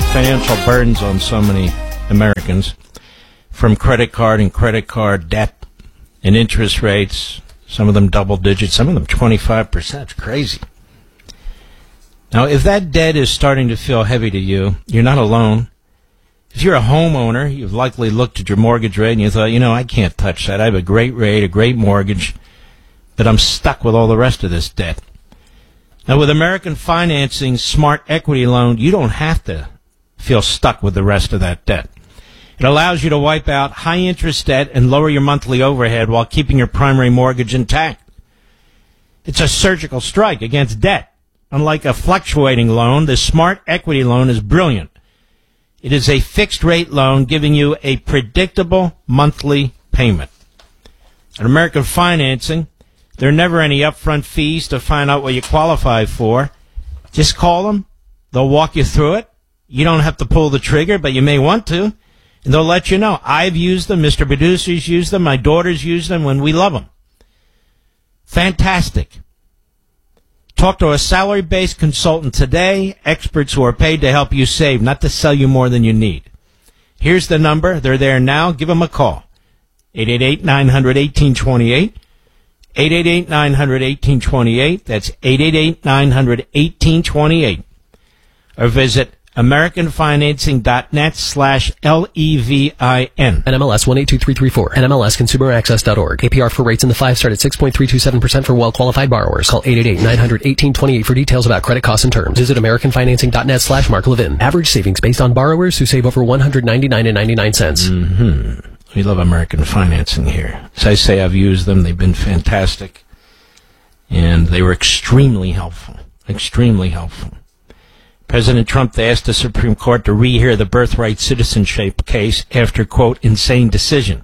financial burdens on so many Americans, from credit card and credit card debt and interest rates, some of them double digits, some of them 25%. It's crazy. Now, if that debt is starting to feel heavy to you, you're not alone. If you're a homeowner, you've likely looked at your mortgage rate and you thought, I can't touch that. I have a great rate, a great mortgage, but I'm stuck with all the rest of this debt. Now, with American Financing's Smart Equity Loan, you don't have to feel stuck with the rest of that debt. It allows you to wipe out high-interest debt and lower your monthly overhead while keeping your primary mortgage intact. It's a surgical strike against debt. Unlike a fluctuating loan, the Smart Equity Loan is brilliant. It is a fixed-rate loan giving you a predictable monthly payment. At American Financing, there are never any upfront fees to find out what you qualify for. Just call them. They'll walk you through it. You don't have to pull the trigger, but you may want to. And they'll let you know. I've used them. Mr. Producer's used them. My daughters use them, and we love them. Fantastic. Talk to a salary-based consultant today, experts who are paid to help you save, not to sell you more than you need. Here's the number. They're there now. Give them a call. 888-900-1828. 888-900-1828. That's 888-900-1828. Or visit AmericanFinancing.net/LEVIN. NMLS 182334. NMLSConsumerAccess.org. APR for rates in the 5 start at 6.327% for well-qualified borrowers. Call 888-900-1828 for details about credit costs and terms. Visit AmericanFinancing.net/Mark Levin. Average savings based on borrowers who save over $199.99. Mm-hmm. We love American Financing here. As I say, I've used them. They've been fantastic. And they were extremely helpful. Extremely helpful. President Trump asked the Supreme Court to rehear the birthright citizenship case after, quote, insane decision.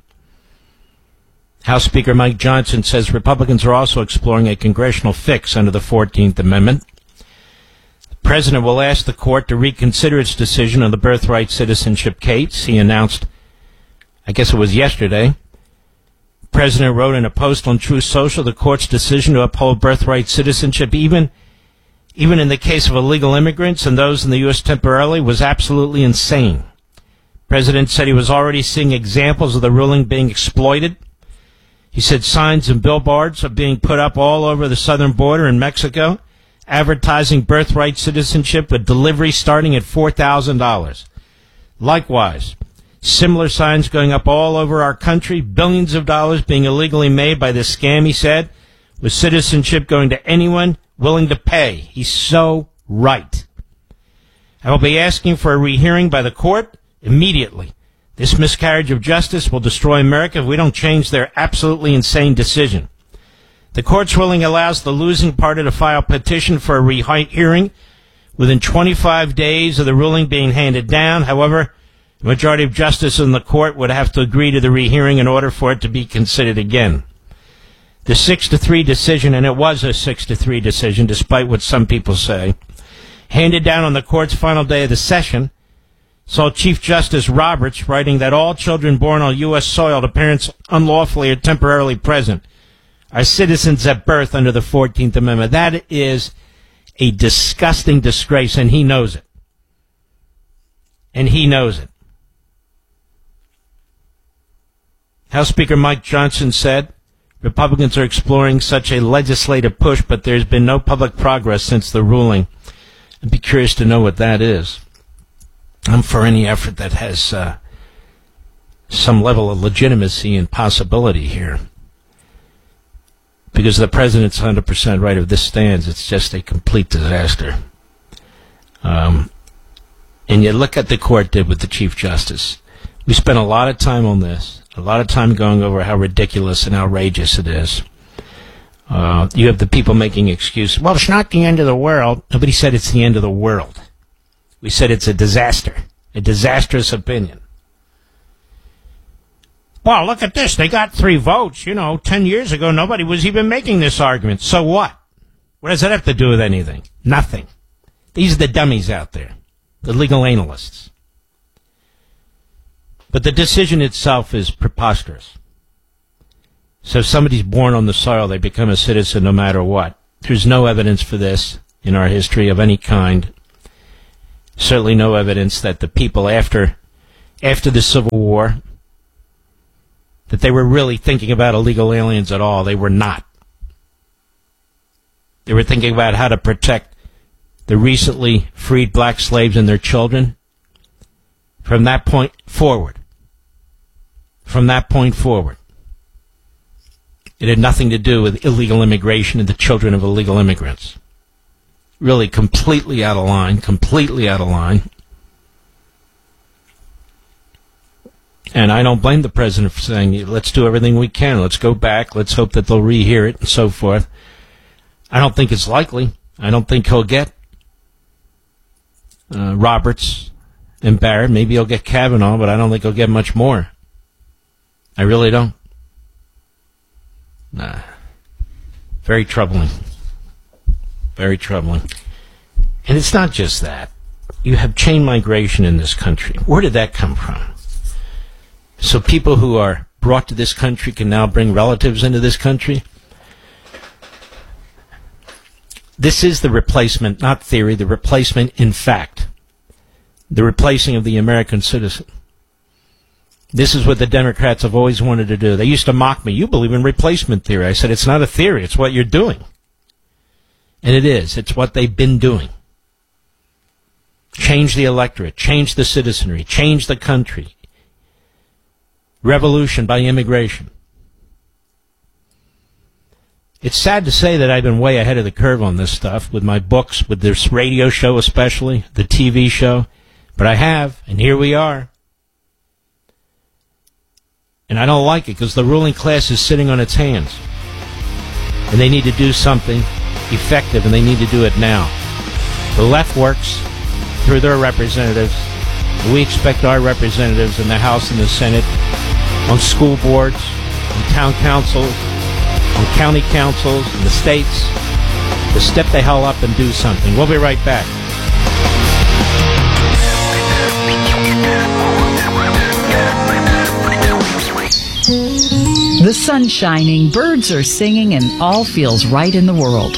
House Speaker Mike Johnson says Republicans are also exploring a congressional fix under the 14th Amendment. The president will ask the court to reconsider its decision on the birthright citizenship case. He announced, I guess it was yesterday. The president wrote in a post on Truth Social the court's decision to uphold birthright citizenship, even in the case of illegal immigrants and those in the U.S. temporarily, was absolutely insane. The president said he was already seeing examples of the ruling being exploited. He said signs and billboards are being put up all over the southern border in Mexico, advertising birthright citizenship with delivery starting at $4,000. Likewise, similar signs going up all over our country, billions of dollars being illegally made by this scam, he said, with citizenship going to anyone willing to pay. He's so right. I will be asking for a rehearing by the court immediately. This miscarriage of justice will destroy America if we don't change their absolutely insane decision. The court's ruling allows the losing party to file a petition for a rehearing within 25 days of the ruling being handed down. However, the majority of justices in the court would have to agree to the rehearing in order for it to be considered again. The 6-3 decision, and it was a 6-3 decision, despite what some people say, handed down on the court's final day of the session, saw Chief Justice Roberts writing that all children born on U.S. soil to parents unlawfully or temporarily present are citizens at birth under the 14th Amendment. That is a disgusting disgrace, and he knows it. And he knows it. House Speaker Mike Johnson said, Republicans are exploring such a legislative push, but there's been no public progress since the ruling. I'd be curious to know what that is. I'm for any effort that has some level of legitimacy and possibility here. Because the president's 100% right. If this stands, it's just a complete disaster. And you look at the court did with the Chief Justice. We spent a lot of time on this. A lot of time going over how ridiculous and outrageous it is. You have the people making excuses. Well, it's not the end of the world. Nobody said it's the end of the world. We said it's a disaster. A disastrous opinion. Well, look at this. They got 3 votes. 10 years ago, nobody was even making this argument. So what? What does that have to do with anything? Nothing. These are the dummies out there. The legal analysts. But the decision itself is preposterous. So if somebody's born on the soil, they become a citizen no matter what. There's no evidence for this in our history of any kind. Certainly no evidence that the people after the Civil War, that they were really thinking about illegal aliens at all. They were not. They were thinking about how to protect the recently freed black slaves and their children from that point forward. From that point forward. It had nothing to do with illegal immigration and the children of illegal immigrants. Really completely out of line, completely out of line. And I don't blame the president for saying, let's do everything we can. Let's go back. Let's hope that they'll rehear it and so forth. I don't think it's likely. I don't think he'll get Roberts and Barrett. Maybe he'll get Kavanaugh, but I don't think he'll get much more. I really don't. Nah. Very troubling. Very troubling. And it's not just that. You have chain migration in this country. Where did that come from? So people who are brought to this country can now bring relatives into this country? This is the replacement, not theory, the replacement in fact. The replacing of the American citizen. This is what the Democrats have always wanted to do. They used to mock me. You believe in replacement theory. I said, it's not a theory. It's what you're doing. And it is. It's what they've been doing. Change the electorate. Change the citizenry. Change the country. Revolution by immigration. It's sad to say that I've been way ahead of the curve on this stuff, with my books, with this radio show especially, the TV show. But I have, and here we are. And I don't like it, because the ruling class is sitting on its hands. And they need to do something effective, and they need to do it now. The left works through their representatives. We expect our representatives in the House and the Senate, on school boards, on town councils, on county councils, in the states, to step the hell up and do something. We'll be right back. The sun's shining, birds are singing, and all feels right in the world.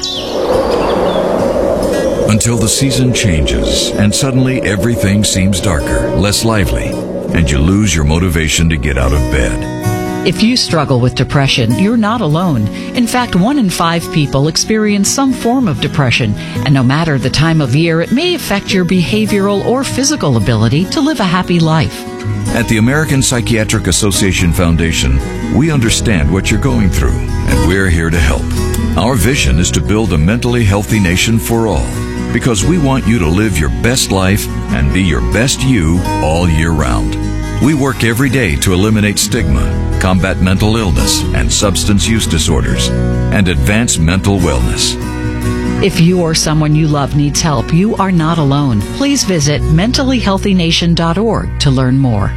Until the season changes, and suddenly everything seems darker, less lively, and you lose your motivation to get out of bed. If you struggle with depression, you're not alone. In fact, 1 in 5 people experience some form of depression, and no matter the time of year, it may affect your behavioral or physical ability to live a happy life. At the American Psychiatric Association Foundation, we understand what you're going through, and we're here to help. Our vision is to build a mentally healthy nation for all, because we want you to live your best life and be your best you all year round. We work every day to eliminate stigma, combat mental illness and substance use disorders, and advance mental wellness. If you or someone you love needs help, you are not alone. Please visit mentallyhealthynation.org to learn more.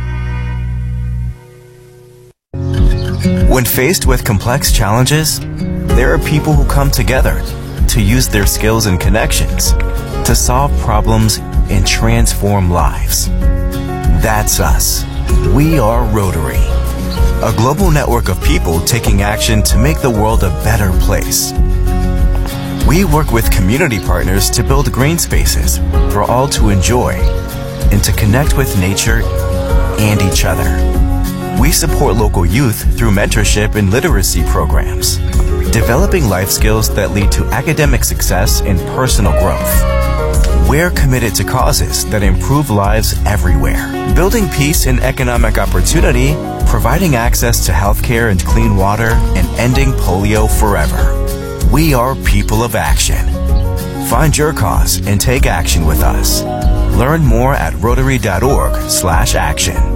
When faced with complex challenges, there are people who come together to use their skills and connections to solve problems and transform lives. That's us. We are Rotary, a global network of people taking action to make the world a better place. We work with community partners to build green spaces for all to enjoy and to connect with nature and each other. We support local youth through mentorship and literacy programs, developing life skills that lead to academic success and personal growth. We're committed to causes that improve lives everywhere, building peace and economic opportunity, providing access to healthcare and clean water, and ending polio forever. We are people of action. Find your cause and take action with us. Learn more at Rotary.org/action.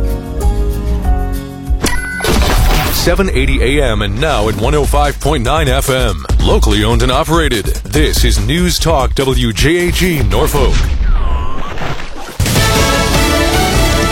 780 AM and now at 105.9 FM. Locally owned and operated. This is News Talk WJAG Norfolk.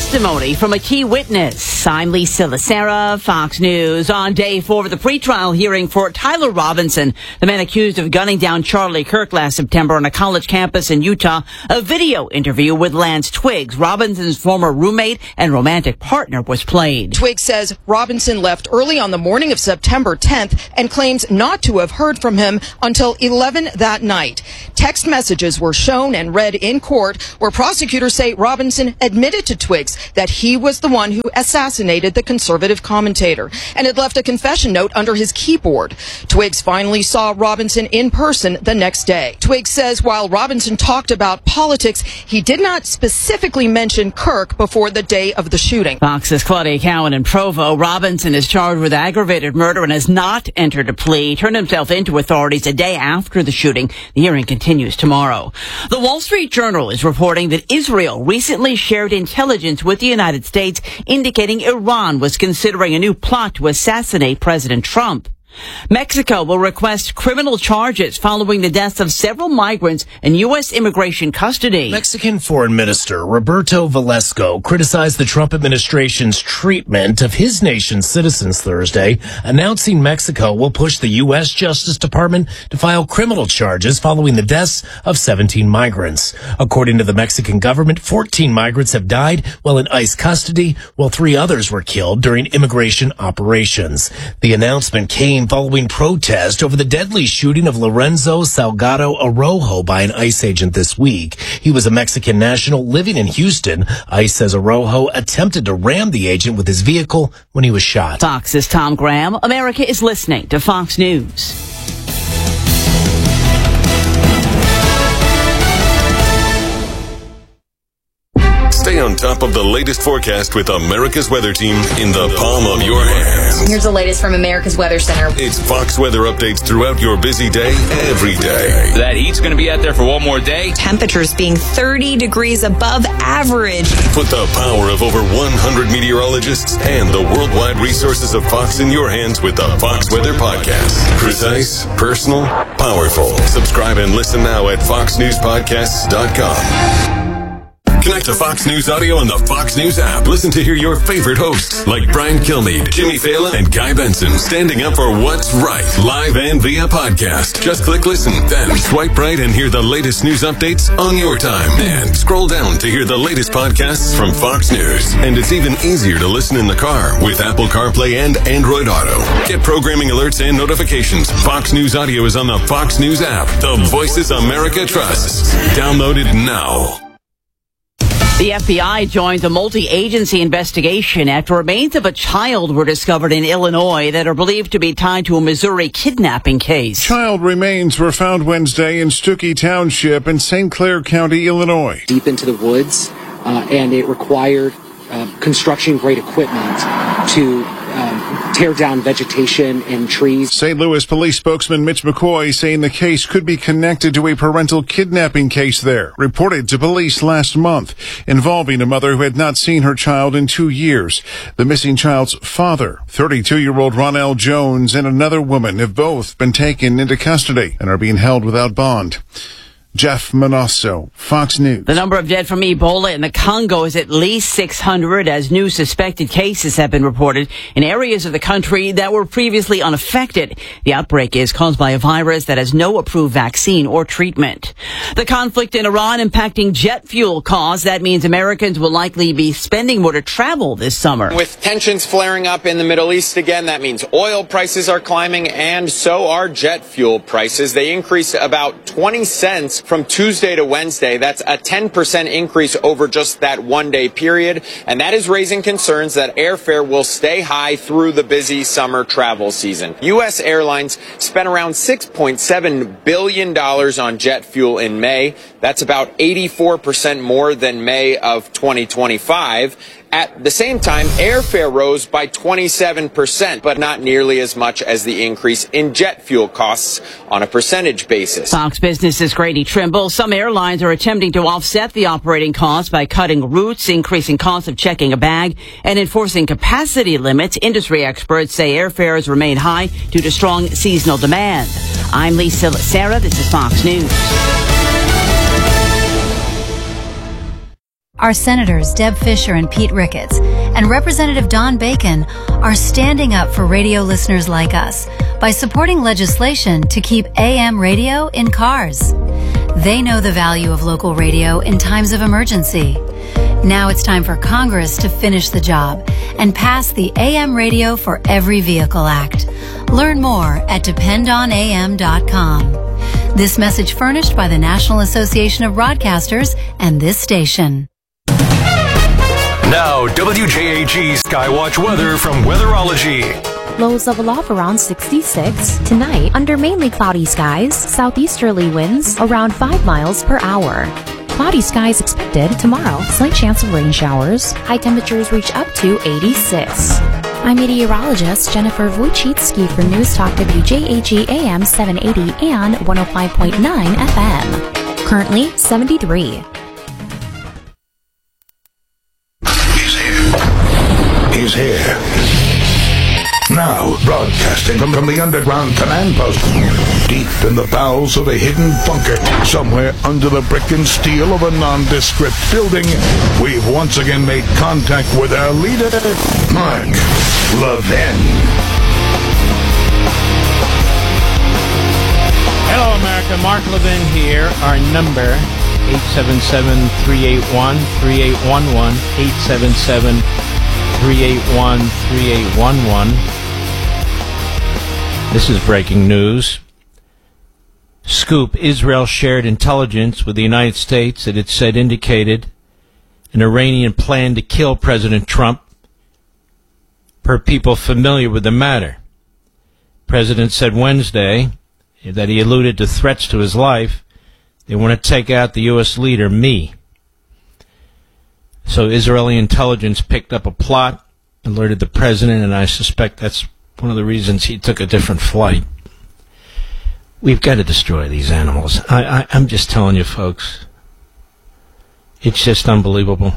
testimony from a key witness. I'm Lisa Lacera, Fox News. On day 4 of the pretrial hearing for Tyler Robinson, the man accused of gunning down Charlie Kirk last September on a college campus in Utah, a video interview with Lance Twiggs, Robinson's former roommate and romantic partner, was played. Twiggs says Robinson left early on the morning of September 10th and claims not to have heard from him until 11 that night. Text messages were shown and read in court where prosecutors say Robinson admitted to Twiggs that he was the one who assassinated the conservative commentator and had left a confession note under his keyboard. Twiggs finally saw Robinson in person the next day. Twiggs says while Robinson talked about politics, he did not specifically mention Kirk before the day of the shooting. Fox's Claudia Cowan in Provo. Robinson is charged with aggravated murder and has not entered a plea. He turned himself into authorities a day after the shooting. The hearing continues tomorrow. The Wall Street Journal is reporting that Israel recently shared intelligence with the United States indicating Iran was considering a new plot to assassinate President Trump. Mexico will request criminal charges following the deaths of several migrants in U.S. immigration custody. Mexican Foreign Minister Roberto Velasco criticized the Trump administration's treatment of his nation's citizens Thursday, announcing Mexico will push the U.S. Justice Department to file criminal charges following the deaths of 17 migrants. According to the Mexican government, 14 migrants have died while in ICE custody, while 3 others were killed during immigration operations. The announcement came following protest over the deadly shooting of Lorenzo Salgado Araujo by an ICE agent this week. He was a Mexican national living in Houston. ICE says Araujo attempted to ram the agent with his vehicle when he was shot. Fox's Tom Graham. America is listening to Fox News. Stay on top of the latest forecast with America's Weather Team in the palm of your hands. Here's the latest from America's Weather Center. It's Fox weather updates throughout your busy day, every day. That heat's going to be out there for one more day. Temperatures being 30 degrees above average. Put the power of over 100 meteorologists and the worldwide resources of Fox in your hands with the Fox Weather Podcast. Precise, personal, powerful. Subscribe and listen now at foxnewspodcasts.com. Connect to Fox News Audio on the Fox News app. Listen to hear your favorite hosts like Brian Kilmeade, Jimmy Fallon, and Guy Benson standing up for what's right, live and via podcast. Just click listen, then swipe right and hear the latest news updates on your time. And scroll down to hear the latest podcasts from Fox News. And it's even easier to listen in the car with Apple CarPlay and Android Auto. Get programming alerts and notifications. Fox News Audio is on the Fox News app. The voices America trusts. Download it now. The FBI joins a multi-agency investigation after remains of a child were discovered in Illinois that are believed to be tied to a Missouri kidnapping case. Child remains were found Wednesday in Stuckey Township in St. Clair County, Illinois. Deep into the woods, and it required construction-grade equipment to tear down vegetation and trees. St. Louis police spokesman Mitch McCoy saying the case could be connected to a parental kidnapping case there, reported to police last month, involving a mother who had not seen her child in 2 years. The missing child's father, 32-year-old Ronell Jones, and another woman have both been taken into custody and are being held without bond. Jeff Manasso, Fox News. The number of dead from Ebola in the Congo is at least 600 as new suspected cases have been reported in areas of the country that were previously unaffected. The outbreak is caused by a virus that has no approved vaccine or treatment. The conflict in Iran impacting jet fuel costs. That means Americans will likely be spending more to travel this summer. With tensions flaring up in the Middle East again, that means oil prices are climbing and so are jet fuel prices. They increased about 20 cents from Tuesday to Wednesday. That's a 10% increase over just that one-day period, and that is raising concerns that airfare will stay high through the busy summer travel season. U.S. airlines spent around $6.7 billion on jet fuel in May. That's about 84% more than May of 2025. At the same time, airfare rose by 27%, but not nearly as much as the increase in jet fuel costs on a percentage basis. Fox Business's Grady Trimble. Some airlines are attempting to offset the operating costs by cutting routes, increasing costs of checking a bag, and enforcing capacity limits. Industry experts say airfares remain high due to strong seasonal demand. I'm Lisa Lacera. This is Fox News. Our Senators Deb Fischer and Pete Ricketts and Representative Don Bacon are standing up for radio listeners like us by supporting legislation to keep AM radio in cars. They know the value of local radio in times of emergency. Now it's time for Congress to finish the job and pass the AM Radio for Every Vehicle Act. Learn more at dependonam.com. This message furnished by the National Association of Broadcasters and this station. Now, WJAG Skywatch weather from Weatherology. Lows level off around 66. Tonight, under mainly cloudy skies, southeasterly winds around 5 miles per hour. Cloudy skies expected tomorrow. Slight chance of rain showers. High temperatures reach up to 86. I'm meteorologist Jennifer Wojcicki for News Talk WJAG AM 780 and 105.9 FM. Currently 73. He's here. Now, broadcasting from the underground command post, deep in the bowels of a hidden bunker, somewhere under the brick and steel of a nondescript building, we've once again made contact with our leader, Mark Levin. Hello, America. Mark Levin here. Our number, 877-381-3811, 877-381-3811. This is breaking news. Scoop: Israel shared intelligence with the United States that it said indicated an Iranian plan to kill President Trump, per people familiar with the matter. President said Wednesday that he alluded to threats to his life. They want to take out the U.S. leader, me. So Israeli intelligence picked up a plot, alerted the president, and I suspect that's one of the reasons he took a different flight. We've got to destroy these animals. I'm just telling you, folks. It's just unbelievable.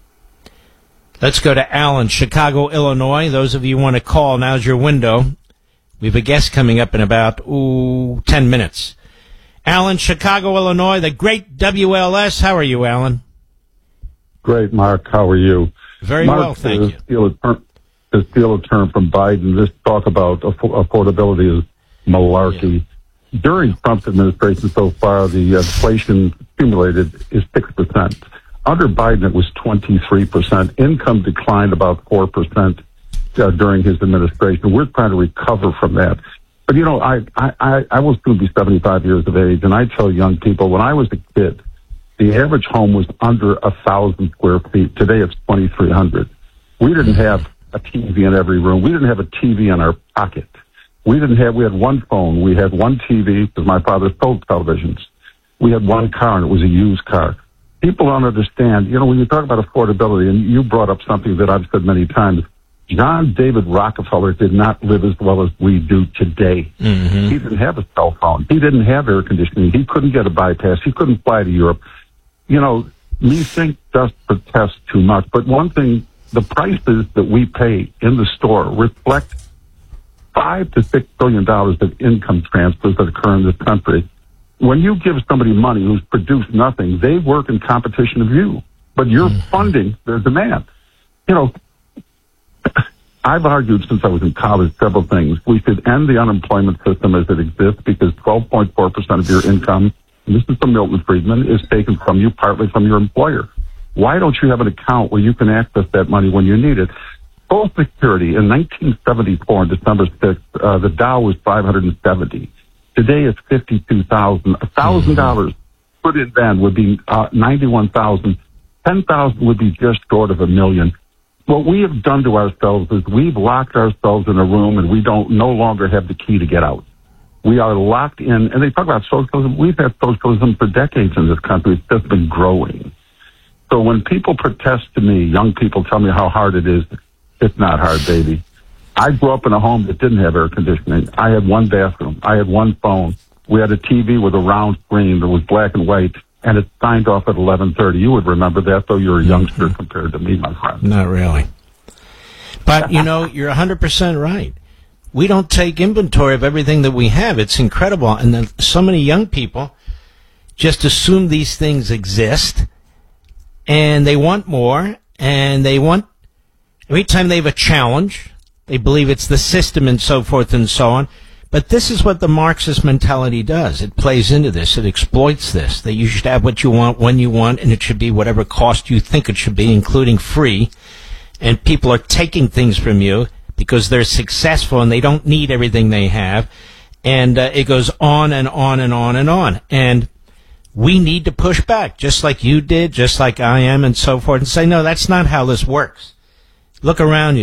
Let's go to Alan, Chicago, Illinois. Those of you who want to call, now's your window. We have a guest coming up in about 10 minutes. Alan, Chicago, Illinois, the great WLS. How are you, Alan? Great, Mark. How are you? Very well, thank you. To steal a term from Biden, this talk about affordability is malarkey. Yeah. During Trump's administration so far, the inflation accumulated is 6%. Under Biden, it was 23%. Income declined about 4% during his administration. We're trying to recover from that. But, you know, I will soon be 75 years of age, and I tell young people, when I was a kid, the average home was under 1,000 square feet. Today, it's 2,300. We didn't have a TV in every room. We didn't have a TV in our pocket. We had one phone. We had one TV because my father sold televisions. We had one car, and it was a used car. People don't understand. You know, when you talk about affordability, and you brought up something that I've said many times, John David Rockefeller did not live as well as we do today. Mm-hmm. He didn't have a cell phone. He didn't have air conditioning. He couldn't get a bypass. He couldn't fly to Europe. You know, we think just protest too much. But one thing, the prices that we pay in the store reflect $5 to $6 billion of income transfers that occur in this country. When you give somebody money who's produced nothing, they work in competition with you, but you're funding their demand. You know, I've argued since I was in college several things. We should end the unemployment system as it exists because 12.4% of your income, and this is from Milton Friedman, is taken from you partly from your employer. Why don't you have an account where you can access that money when you need it? Social Security in 1974, on December 6th, the Dow was 570. Today it's 52,000. $1,000 put in then would be 91,000. 10,000 would be just short of $1 million. What we have done to ourselves is we've locked ourselves in a room and we no longer have the key to get out. We are locked in, and they talk about socialism. We've had socialism for decades in this country. It's just been growing. So when people protest to me, young people tell me how hard it is, it's not hard, baby. I grew up in a home that didn't have air conditioning. I had one bathroom. I had one phone. We had a TV with a round screen that was black and white, and it signed off at 11:30. You would remember that, though you're a youngster compared to me, my friend. Not really. But, you know, you're 100% right. We don't take inventory of everything that we have. It's incredible. And then so many young people just assume these things exist, and they want more, and they want, every time they have a challenge, they believe it's the system and so forth and so on. But this is what the Marxist mentality does. It plays into this. It exploits this. That you should have what you want when you want, and it should be whatever cost you think it should be, including free. And people are taking things from you because they're successful and they don't need everything they have. And it goes on and on and on and on. And we need to push back, just like you did, just like I am, and so forth, and say, no, that's not how this works. Look around you.